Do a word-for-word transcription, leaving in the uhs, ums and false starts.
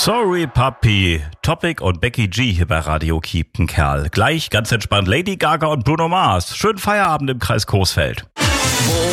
Sorry Papi, Topic und Becky G hier bei Radio Kiepen Kerl. Gleich ganz entspannt Lady Gaga und Bruno Mars. Schönen Feierabend im Kreis Coesfeld.